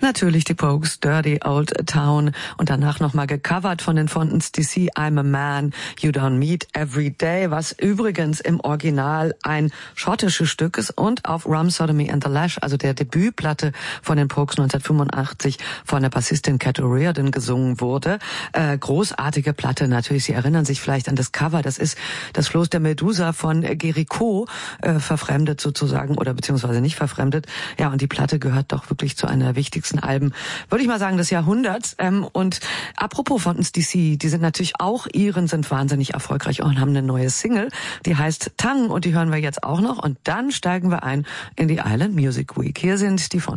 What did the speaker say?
Natürlich die Pogues, Dirty Old Town, und danach nochmal gecovert von den Fontaine's DC, I'm a Man, You Don't Meet Every Day, was übrigens im Original ein schottisches Stück ist und auf Rum, Sodomy and the Lash, also der Debütplatte von den Pogues 1985 von der Bassistin Cat O'Riordan gesungen wurde. Großartige Platte natürlich, Sie erinnern sich vielleicht an das Cover, das ist das Floß der Medusa von Géricault, verfremdet sozusagen, oder beziehungsweise nicht verfremdet. Ja, und die Platte gehört doch wirklich zu einer wichtigsten Alben, würde ich mal sagen, des Jahrhunderts. Und apropos Fontaine's DC, die sind natürlich auch Iren, sind wahnsinnig erfolgreich und haben eine neue Single, die heißt Tang, und die hören wir jetzt auch noch. Und dann steigen wir ein in die Island Music Week. Hier sind die Fontaine's.